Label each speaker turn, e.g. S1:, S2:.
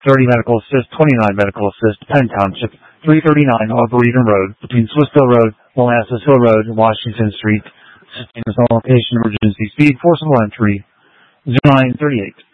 S1: 30 Medical Assist, 29 Medical Assist, Penn Township, 339 Arboretum Road, between Swissville Road, Molasses Hill Road, and Washington Street. Sustain location emergency speed, forcible entry, 0938.